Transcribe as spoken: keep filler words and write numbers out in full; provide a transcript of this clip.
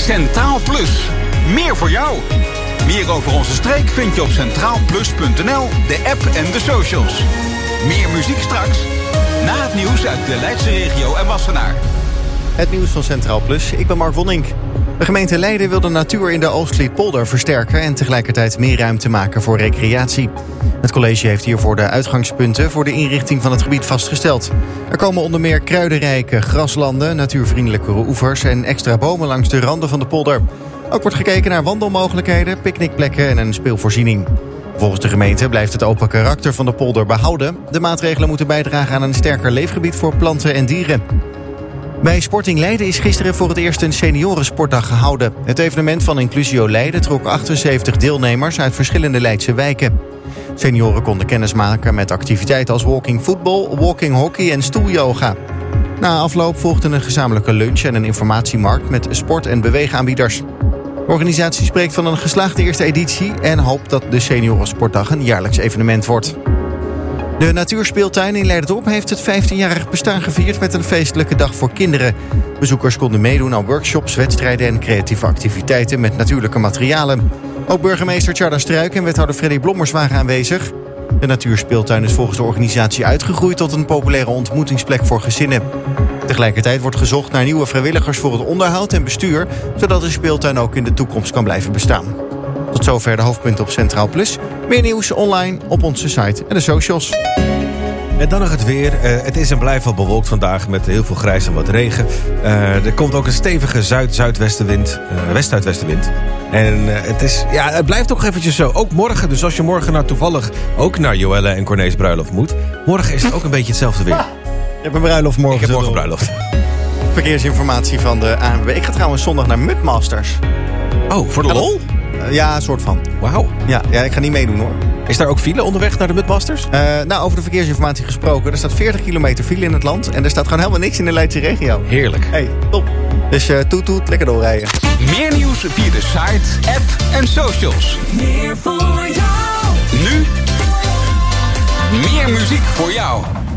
Centraal Plus. Meer voor jou. Meer over onze streek vind je op centraal plus punt n l, de app en de socials. Meer muziek straks. Na het nieuws uit de Leidse regio en Wassenaar. Het nieuws van Centraal Plus, ik ben Mark Wonink. De gemeente Leiden wil de natuur in de Oostliedpolder versterken en tegelijkertijd meer ruimte maken voor recreatie. Het college heeft hiervoor de uitgangspunten voor de inrichting van het gebied vastgesteld. Er komen onder meer kruidenrijke graslanden, natuurvriendelijkere oevers en extra bomen langs de randen van de polder. Ook wordt gekeken naar wandelmogelijkheden, picknickplekken en een speelvoorziening. Volgens de gemeente blijft het open karakter van de polder behouden. De maatregelen moeten bijdragen aan een sterker leefgebied voor planten en dieren. Bij Sporting Leiden is gisteren voor het eerst een seniorensportdag gehouden. Het evenement van Inclusio Leiden trok achtenzeventig deelnemers uit verschillende Leidse wijken. Senioren konden kennis maken met activiteiten als walking voetbal, walking hockey en stoelyoga. Na afloop volgde een gezamenlijke lunch en een informatiemarkt met sport- en beweegaanbieders. De organisatie spreekt van een geslaagde eerste editie en hoopt dat de Seniorensportdag een jaarlijks evenement wordt. De Natuurspeeltuin in Leiderdorp heeft het vijftienjarig bestaan gevierd met een feestelijke dag voor kinderen. Bezoekers konden meedoen aan workshops, wedstrijden en creatieve activiteiten met natuurlijke materialen. Ook burgemeester Tjarda Struik en wethouder Freddy Blommers waren aanwezig. De Natuurspeeltuin is volgens de organisatie uitgegroeid tot een populaire ontmoetingsplek voor gezinnen. Tegelijkertijd wordt gezocht naar nieuwe vrijwilligers voor het onderhoud en bestuur, zodat de speeltuin ook in de toekomst kan blijven bestaan. Tot zover de hoofdpunten op Centraal Plus. Meer nieuws online op onze site en de socials. En dan nog het weer. Uh, het is en blijft wel bewolkt vandaag met heel veel grijs en wat regen. Uh, er komt ook een stevige zuid-zuidwestenwind, uh, west-zuidwestenwind. En uh, het, is, ja, het blijft ook eventjes zo. Ook morgen, dus als je morgen nou toevallig ook naar Joelle en Cornees bruiloft moet, morgen is het ook een beetje hetzelfde weer. Je hebt een bruiloft morgen. Ik heb morgen een bruiloft. Verkeersinformatie van de A N W B. Ik ga trouwens zondag naar Mudmasters. Oh, voor de lol? Uh, ja, een soort van. Wauw. Ja, ja, ik ga niet meedoen hoor. Is daar ook file onderweg naar de Mudmasters? Uh, nou, over de verkeersinformatie gesproken. Er staat veertig kilometer file in het land. En er staat gewoon helemaal niks in de Leidse regio. Heerlijk. Hey, top. Dus uh, toet toet, lekker doorrijden. Meer nieuws via de site, app en socials. Meer voor jou. Nu. Meer muziek voor jou.